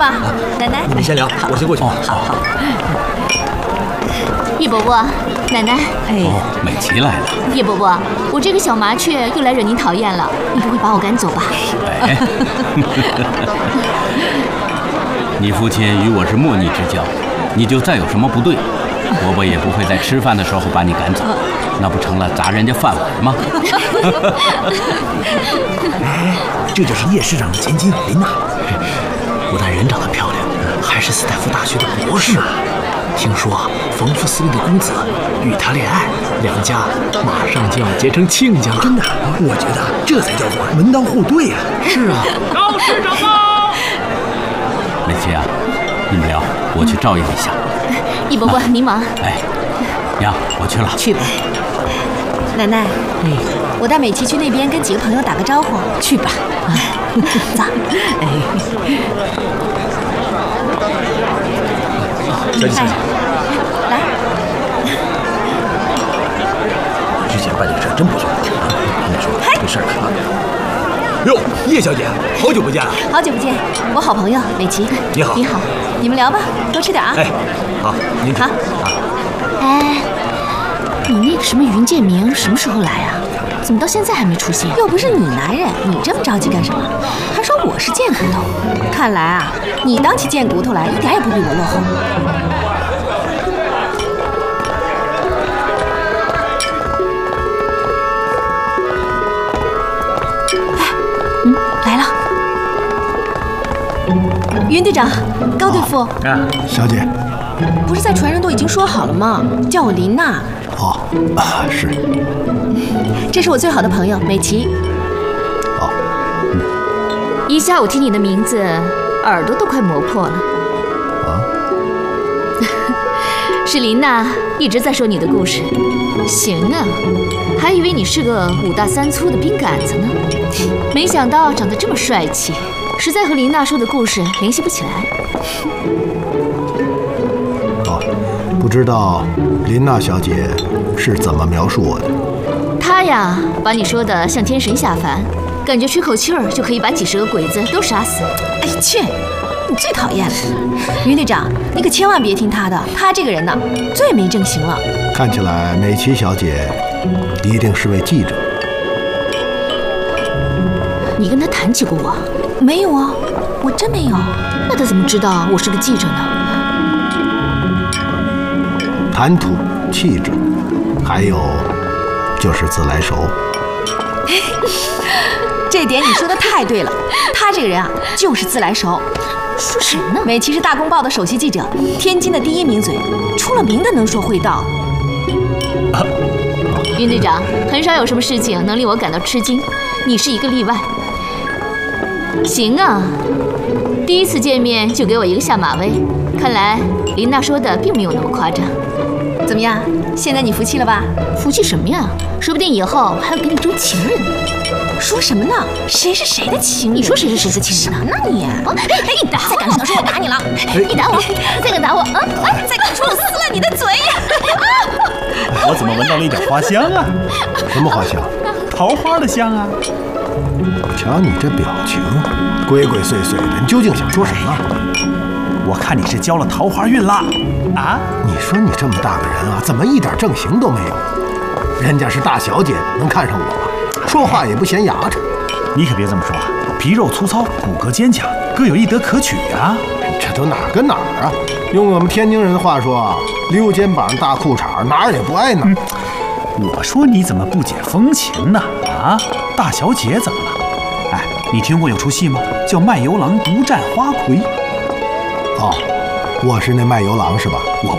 啊，奶奶， 你们先聊，我先过去。 好。叶伯伯，奶奶， 美琪来了。 叶伯伯，我这个小麻雀又来惹您讨厌了，你不会把我赶走吧？ 哎，你父亲与我是莫逆之交，你就再有什么不对，伯伯也不会在吃饭的时候把你赶走，那不成了砸人家饭碗吗？ 这就是叶市长的千金琳娜，不但人长得漂亮，还是斯坦福大学的博士。听说冯夫司令的公子与她恋爱，两家马上就要结成亲家了。真的，我觉得这才叫做门当户对啊！是啊， 高市长到。 美琪啊，你们聊，我去照应一下。 叶伯伯，您忙。 哎，娘，我去了。 去吧。奶奶，我带美琪去那边跟几个朋友打个招呼。去吧。走。 小姐， 来。 之前办这个事真不错。你说这事儿啊？哟，叶小姐，好久不见了。 好久不见，我好朋友美琪。 你好。 你好，你们聊吧，多吃点啊。 哎，好，您吃。 好。哎，你那个什么云建明什么时候来啊？怎么到现在还没出现？又不是你男人，你这么着急干什么？还说我是贱骨头。看来啊，你当起贱骨头来一点也不比我落后。来了，云队长，高队副。 小姐， 不是在船上都已经说好了吗？叫我琳娜。 是。 这是我最好的朋友美琪。一下午听你的名字，耳朵都快磨破了。是琳娜一直在说你的故事。行啊，还以为你是个5大3粗的兵杆子呢，没想到长得这么帅气，实在和琳娜说的故事联系不起来。 不知道琳娜小姐是怎么描述我的？ 她呀，把你说的像天神下凡，感觉吹口气儿就可以把几10个鬼子都杀死。哎切，你最讨厌了，云队长，你可千万别听她的，她这个人呢，最没正形了。 看起来美琪小姐一定是位记者。 你跟她谈起过我？没有啊，我真没有。那她怎么知道我是个记者呢？ 谈吐、气质，还有就是自来熟。 这点你说的太对了，他这个人啊，就是自来熟。说什么呢？美琪是大公报的首席记者，天津的第1名嘴，出了名的能说会道。云队长，很少有什么事情能令我感到吃惊，你是一个例外。行啊，第一次见面就给我一个下马威，看来琳娜说的并没有那么夸张。怎么样？现在你服气了吧？服气什么呀？说不定以后还要给你争情人。说什么呢？谁是谁的情人？你说谁是谁的情人呢？什么呢你？你打我！再敢说我打你了！你打我！再敢打我！再敢说我撕了你的嘴！ 我怎么闻到了一点花香啊？ 什么花香？ 桃花的香啊！ 瞧你这表情，鬼鬼祟祟的，你究竟想说什么？ 我看你是交了桃花运了啊！ 你说你这么大个人啊，怎么一点正形都没有？人家是大小姐，能看上我吗？说话也不嫌牙碜。 你可别这么说啊！皮肉粗糙，骨骼坚强，各有一德可取啊！ 这都哪儿跟哪儿啊？用我们天津人的话说，溜肩膀大裤衩，哪儿也不挨哪儿。 我说你怎么不解风情呢？啊，大小姐怎么了？哎，你听过有出戏吗？叫《卖油郎独占花魁》。 哦，我是那卖油郎是吧？ 我